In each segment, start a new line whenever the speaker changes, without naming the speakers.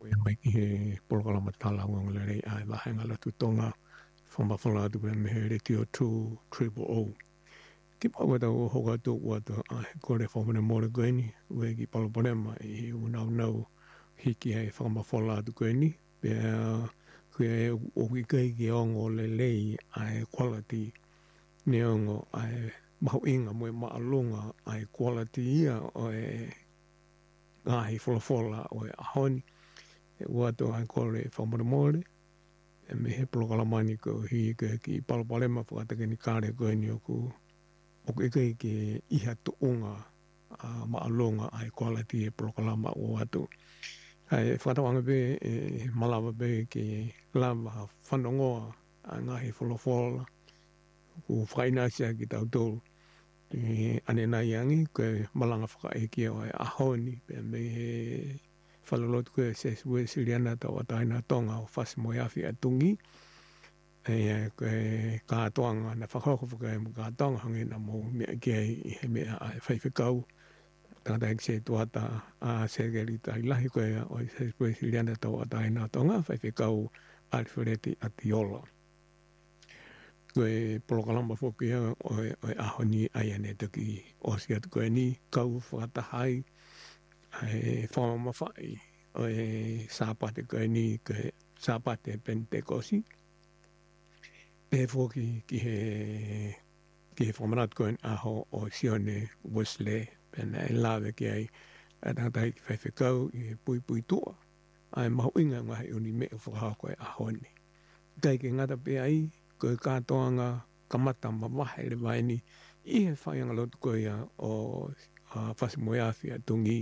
mai ki he polokala matala ngong le rei ai wahenga la tu tonga whamawhala tu pe me he re tio 2 ki pa wata o hoka tu wata ai kore whamane mōre koeni ue ki paloporema i he unau nau hiki hei whamawhala tu koeni pe kuia e o ki kai ki ongo le lei ai quality ne ongo ai mahu inga moe maalunga ai quality ia o e ngahi wholafola o e ahoni e uato ai kore whamane mōre e me he polokala mani ko hi ki paloporema whakatake ni kāre koeni o ku o ke kai ke iha tuunga maalunga ai quality e polokalama o atu. Ai whatawanga pe malawa pe ke lava whanongoa a ngahi wholofola ku whainasia ki tau tolu. Ane nai angi koe malanga whakaeki o ai ahoni pe me he whalolotu koe ses ue siriana tau ataina tonga o whasimoe awhi atungi. Koe kātoanga na whakako whakai mo kātoanga hangi na mō mea kia i he mea ai whaiwhikau. Tangata ek se tuata a segeri tai lahi koe o i ses ue siriana tau ataina tonga whaiwhikau Alfredi Atiola. Koe polokalamba whokia o ahoni ai ane toki o si atu koe ni kau whakatahai ai whamamawhai o e sāpate koe ni koe sāpate Pentecosi. Pe whoki ki he whamanat koe aho o Sione Wesley pena e lawe ki ai a tangatai ki whaiwhikau i he pui tua ai mahu inga ngahi uni me o whakahau koe ahoni. Kai ke ngata pe ai koe kātoanga kamata mawahe le vaini i he whaianga lotu koe o whasimoe awhi atungi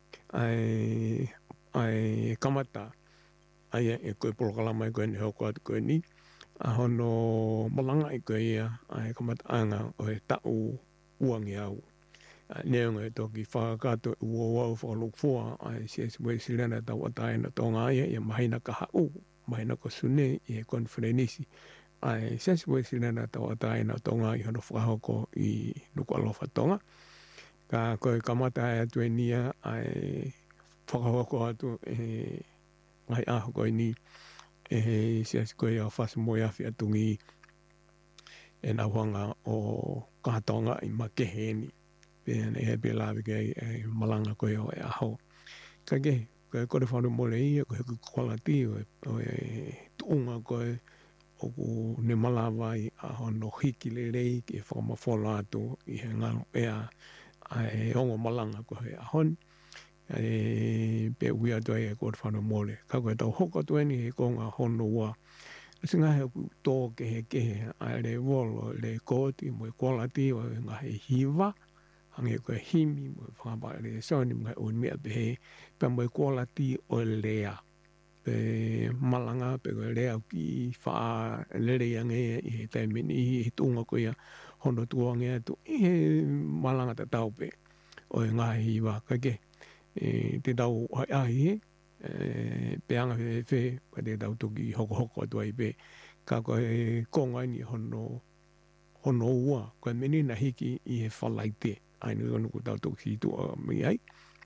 ai kamata ai e koe polokalama i koe ni hoko atu koe ni a hono malanga i koe ia ai kamata anga o he tau uangi au. Neonga e toki whakakato ua wau whakalukfua ai sies wei silena tau ataina tonga ia ia mahina ka hau mahina ko sune i he konferenisi ai sies wei silena tau ataina tonga i hono whakahoko i nuku alofa tonga. Ka koe kamata ai atu e nia ai whakahoko atu ai aho koe ni e sies koe a whasimoe awhi atungi e na wanga o katonga i makeheni. Pēne he pe lawe kei malanga koe o e aho. Kake, koe kore whanu mole ia, koe ku quality o e tuunga koe o ku ne malawa i aho no hiki le rei ki e whakamawhola atu i he ngalo ea e ongo malanga koe ahoni. Pe ui atu e kore whanu mole. Ka koe tau hoka tueni he konga hono ua. Singa he tō kehe a le wolo, le kōti, mo e quality o e ngahe hiva. Hangi koe himi mo e whakapa le soni mga ui mea pehe pe mo e quality o lea pe malanga pe koe lea ki wha lere ange i he taimini i he tunga koe ia hono tuange atu i he malanga ta tau pe o e ngahi hiwa kake te tau ai ahi he pe anga fe pa te tau toki hoko atu ai pe ka koe konga ni hono ua koe meni na hiki i he whalaite ai nui onu ku tau toki tu a mi ai.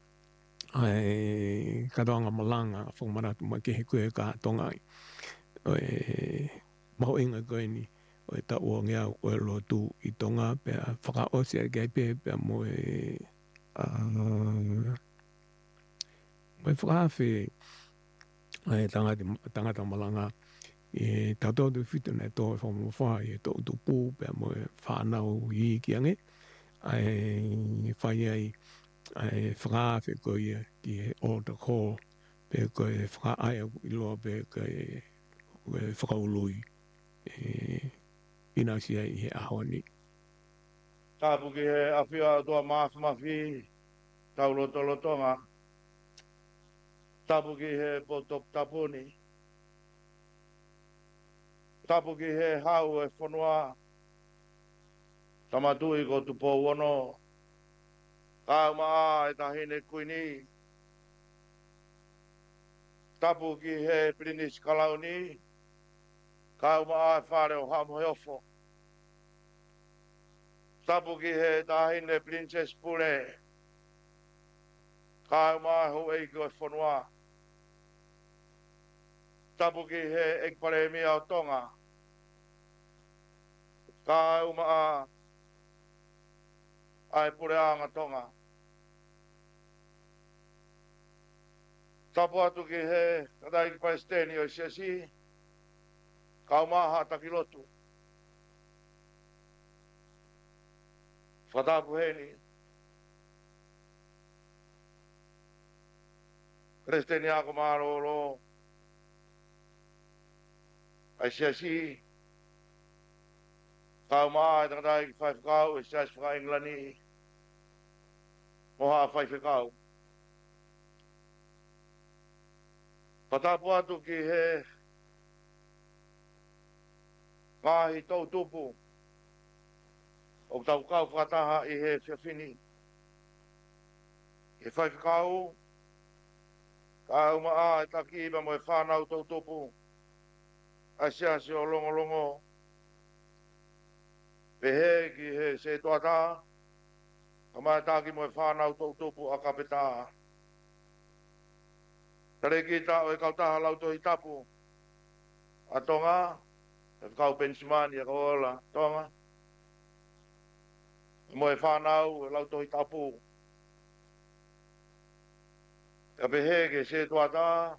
Ai katoanga malanga whakamaratu ma ke he koe ka tonga ai. Maho inga koe ni o e tau o ngea o e lotu i tonga pe a whakaose a kai pe a mo e whakawhi ai tangata malanga e tautau tu whitu nei tō e whamawha i e tō tupu pe a mo e whanau i ki ange. Ai whai ai whakawhi koe ia ki e altar call pe koe whakaai i loa pe koe whakaului inausia i he ahoni.
Tāpu ki he awhia toa mafi tau lotonga. Tāpu ki he potop tapuni. Tāpu ki he hau e whanua. Tamatui ko tupo wono. Kāu maa e tahine kuini. Tapu ki he Prinis Kalauni. Kāu maa e whare o hamo heofo. Tapu ki he tahine Princess Pune. Kāu maa ho eiko e whanua. tapu ki he ekpare mia o tonga. Ka umaa ai pure anga tonga. Tapu atu ki he kadai ki Palestini o siasi. Ka umaa hata ki lotu. Whatapu heni. Palestini ako maroro. Ai siasi. Ka umaa ai kadai ki whaifakau e siasi whaka Englani. Moha whaifakau. Whatapu atu ki he ngahi tau tupu. O tau kau whataha i he whiawhini. He whaifakau. Ka umaa e taki iba mo e whanau tau tupu. A siasi o longo longo. Pehe ki he se tuata. Ka mai taki mo e whanau tau tupu a kapeta. Tare ki ta o e kautaha lau tohi tapu. A tonga. E kau pensimani a kaola. Tonga. Mo e whanau e lau tohi tapu. Ka pehe ki se tuata.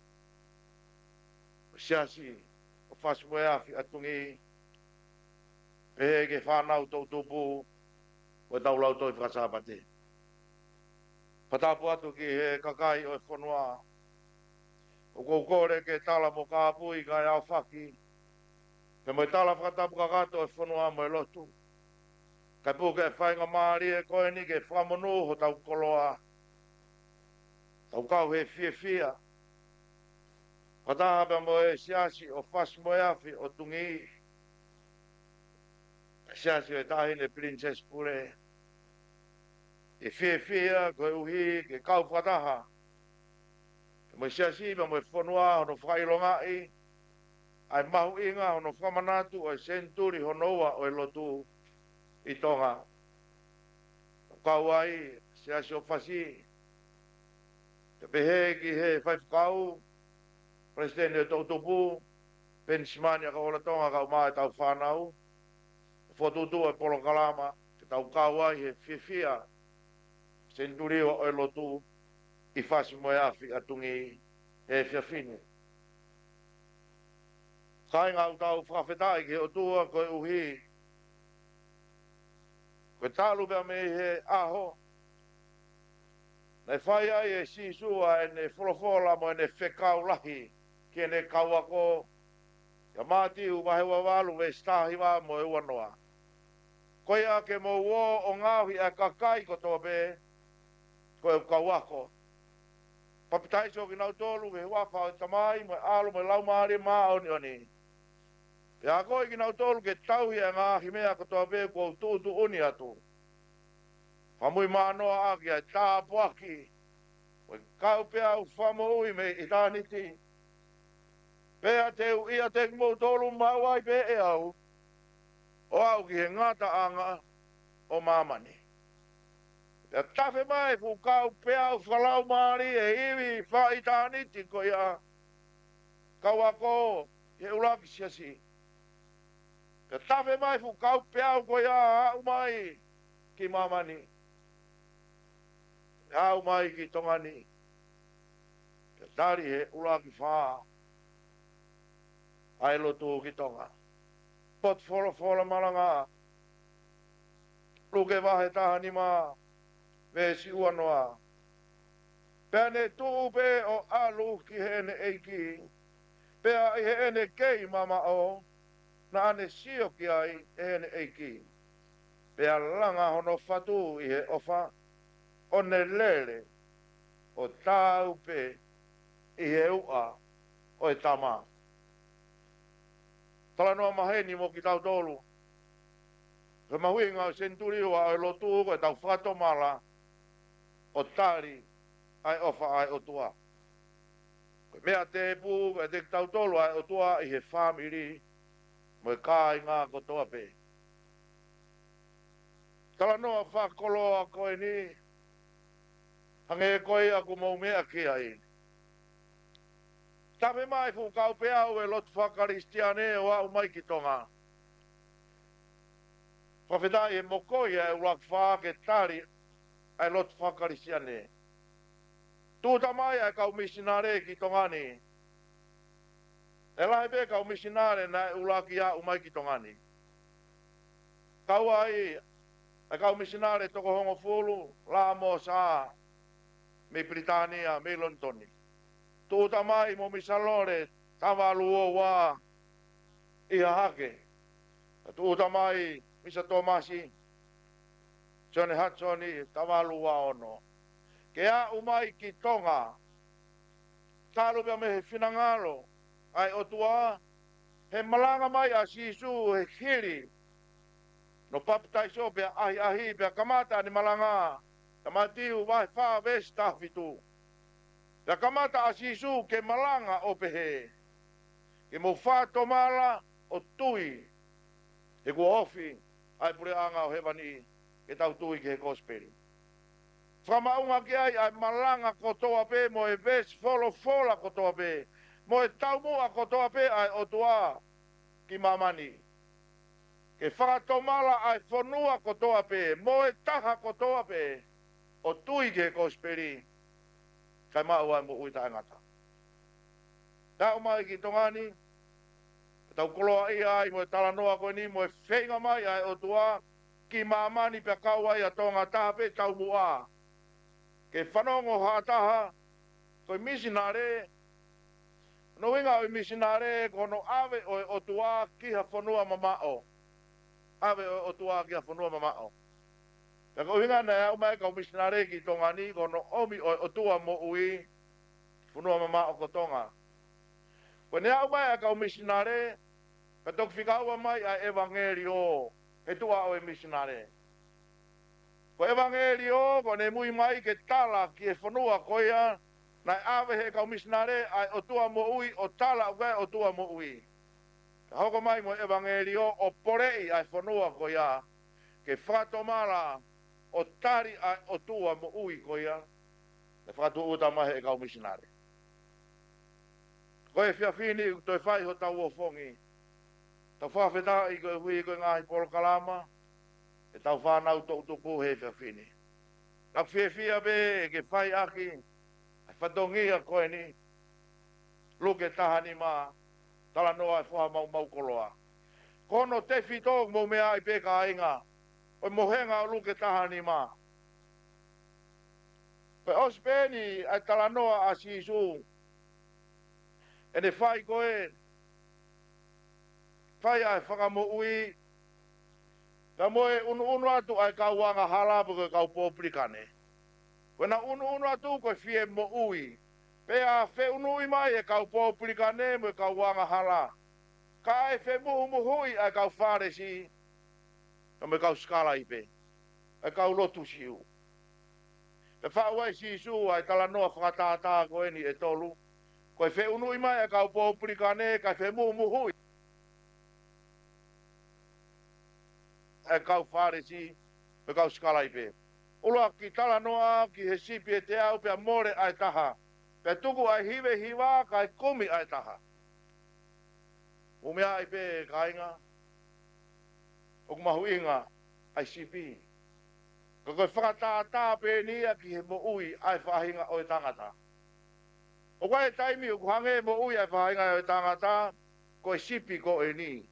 Siasi. O whasmo e afi atungi. Pehe ki whanau tau tupu. O tau lau tohi whakasapate. Patapu atu ki he kakai o e whanua. O koukore ke tala mo kāpui ka iau whaki. Ke mo tala whakatapu kakato e whanua mo e lotu. Ka pu ke whainga maari e koe ni ke whamonu ho tau koloa. Tau kau he fia fia. Pataha mo e siasi o whasmo e afi o tungi. Siasi o e tahine Princess Pure. E fia fia koe uhi ke kau pataha. Mo siasi mo e whanua hono whailongai. Ai mahu inga hono whamanatu o e senturi honoa o e lotu i tonga. Kau ai siasi o whasi. Te pehe ki he whaifukau. Presidente o tautupu. Pensimania ka ola tonga ka umai tau whanau. Whotutu e polo kalama. Ke tau kau ai he fia. Senturi o e lotu. I whasi mo e afi atungi e whiawhine. Kai ngā utau whawhetai ke o tua koe uhi. Koe tālu bea me he aho. Nei whai ai e sisua e ne wholofola mo e ne whekau lahi. Ke ne kauako. Ia māti u wahewa walu e stahi wā mo e uanoa. Koe a ke mo uo o ngāhi a kakai ko tō be. Koe u kauako. Papitai so ki nau tolu ke wapa o tamai mo e alo mo e lau maari maa oni oni. Pea koe ki nau tolu ke tauhi a ngāhi mea ko tō be ko tūtu uni atu. Whamui mānoa aki ai tāpuaki. Koe kau pea u whamo ui me i tāniti. Pea te u ia te mo tolu mawai pe e au. O au ki he ngata anga o mamani. Pea tafe mai fu kau pea u whalau maari e iwi wha i tāniti ko ia. Kau ako he uraki siasi. Pea tafe mai fu kau pea u ko ia au mai ki mamani. Au mai ki tongani. Pea tari he uraki wha. Ai lotu ki tonga. Pot fola malanga. Luke wahe taha ni maa. Vesi uanoa. Pea ne tuupe o alu ki hene eiki. Pea i hene kei mama o. Na ane sio ki ai hene eiki. Pea langa hono fatu i he ofa. One lele. O taupe i he ua. O e tamaa. Tala noa maheni mo ki tau tolu. Ka mahui ngā senturi wa o lotu ko e tau whato mala. O tari ai ofa ai o tua. Ko mea te pu e te tau tolu ai o tua i he whamiri. Mo e kā i ngā kotoa pe. Tala noa whakoloa koe ni. Hange koe aku mau mea ki ai. Tape mai fu kau pe au e lotu whakaristiane o au mai ki tonga. Whawhetai e mokoi e urak wha ke tari ai lotu whakaristiane. Tūta mai ai kau misinare ki tongani. E lai pe kau misinare na ulaki a umai ki tongani. Kau ai kau misinare toko hongo fulu la mo sa me Britania me Londoni. Tūta mai mo misalore tamalu o wa ia hake. Tūta mai misa Tomasi Johnny Hudsoni tamalu wa ono. Ke a umai ki tonga talo pia me he finangalo ai otua he malanga mai a sisu he kiri no paputai so pia ahi pia kamata ni malanga tamatiu vai fa vesta fitu pia kamata a sisu ke malanga o pehe ke mo fa tomala o tui he ko ofi ai pure anga o hevani ke tau tui ke he kosperi Whamaunga ki ai malanga kotoa pe mo e ves fola kotoa pe. Mo e taumua kotoa pe ai otua ki mamani. Ke whakatomala ai whanua kotoa pe. Mo e taha kotoa pe. O tui ke kosperi. Kai mau ai mo uita angata. Tau mai ki tongani. Tau koloa ia ai mo e talanoa koe ni. Mo e whenga mai ai otua ki mamani pe kaua ia tonga taha pe taumua. Ke whanongo hataha, koe misinare, no inga o misinare, kono ave o tua ki ha whanua mamao. Ave o tua ki ha whanua mamao. Ka ko inga na au mai ka misinare ki tonga ni, kono omi o tua mo ui, whanua mamao ko tonga. Koe ne au mai ka misinare, ka tok whikaua mai a evangelio, he tua o e misinare. Ko evangelio ko ne mui mai ke tala ki e whanua koia na ave he kau misinare ai o tua mo ui o tala uke o tua mo ui. Ka hoko mai mo evangelio o porei ai whanua koia ke whatomala o tari ai o tua mo ui koia le whatu uta mahe e kau misinare. Ko e whiawhini toi whai ho tau o whongi. Tau whawheta i koe hui koe ngahi polo kalama. E tau whanau tō tuku he whiawhini. Tau whiawhia be e ke whai aki, e whatongia koe ni, luke tahani mā, tala noa e wha mau koloa. Kono te whitōg mo mea i peka inga, o mohenga o luke tahani mā. Pe ospeni ai tala noa a sisu, e ne whai koe, whai ai whakamo ui, ka moe unu atu ai kau wanga halapu ke kau pōprikane. Wena unu atu koe fie mo ui. Pea fe unu mai e kau pōprikane mo e kau wanga hala. Ka e fe muhui ai kau wharesi. Ka me kau skala ipe. Ai kau lotu siu. Pe whauai sisu ai tala noa whakatata koe ni e tolu. Koe fe unu mai e kau pōprikane ka fe muhui. E kau wharesi, me kau skala ipe. Ula ki tala noa ki he sipi e te au pia more ai taha. Pia tuku ai hiwe hiwa kai kumi ai taha. Umea ipe kainga. Oku mahu inga ai sipi. Ka koe whakatata pe nia ki he mo ui ai whahinga o e tangata. O koe taimi o kuhange mo ui ai whahinga o e tangata, koe sipi ko e ni.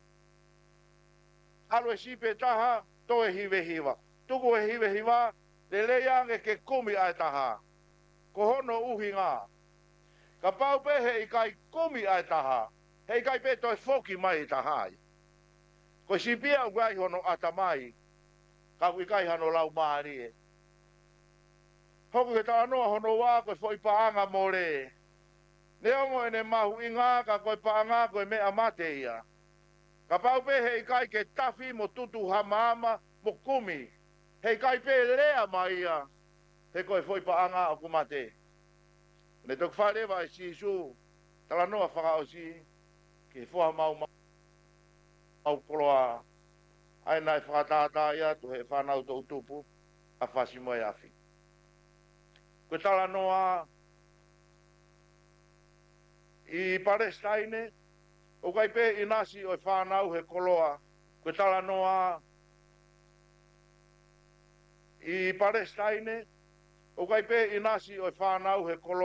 Alu e sipe taha, to e hiwe hiwa. Tuku e hiwe hiwa, le leange ke kumi ai taha. Ko hono uhi ngā. Ka pau pe he i kai kumi ai taha. He i kai pe toi foki mai i tahai. Ko sipia u gai hono atamai. Ka kui kai hano lau maari e. Hoku ke ta anoa hono wā koe fo i paanga more. Ne ongo ene mahu i ngā ka koe paanga koe mea mate ia. Ka pau pe hei kai ke tafi mo tutu hamaama mo kumi. Hei kai pe lea mai ia. He koe foi pa anga o kumate. Ne tok wharewa e sisu. Tala noa whaka o si. Ke fua mau koloa. Ai nai whakatata ia tu he whanau tō utupu. A whasi moe afi. Koe tala noa. I Palestine, o kai pe inasi o whanau he koloa, koe tala noa. I Palestine, o kai pe inasi o whanau he koloa,